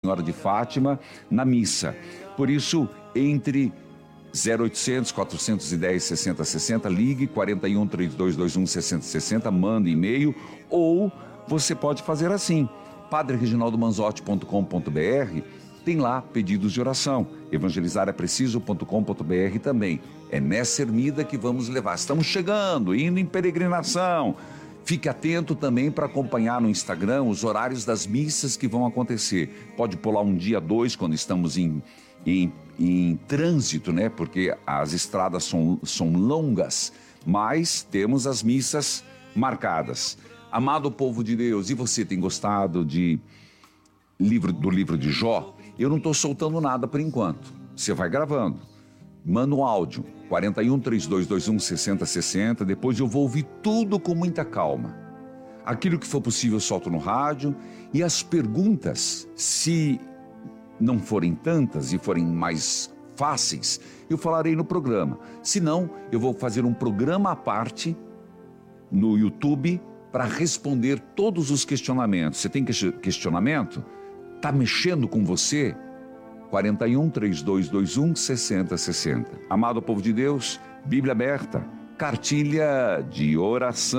Senhora de Fátima na missa. Por isso, entre 0800 410 6060, ligue 41 3221 6060, manda e-mail, ou você pode fazer assim, padrereginaldomanzotti.com.br, tem lá pedidos de oração, evangelizarapreciso.com.br também. É nessa ermida que vamos levar, estamos chegando, indo em peregrinação. Fique atento também para acompanhar no Instagram os horários das missas que vão acontecer. Pode pular um dia, 2, quando estamos em trânsito, né? Porque as estradas são longas, mas temos as missas marcadas. Amado povo de Deus, e você tem gostado do livro de Jó? Eu não estou soltando nada por enquanto. Você vai gravando, manda um áudio, 41 3221 6060, depois eu vou ouvir tudo com muita calma. Aquilo que for possível eu solto no rádio, e as perguntas, se não forem tantas e forem mais fáceis, eu falarei no programa. Se não, eu vou fazer um programa à parte no YouTube para responder todos os questionamentos. Você tem questionamento? Está mexendo com você? 41 3221 6060. Amado povo de Deus, Bíblia aberta, cartilha de oração.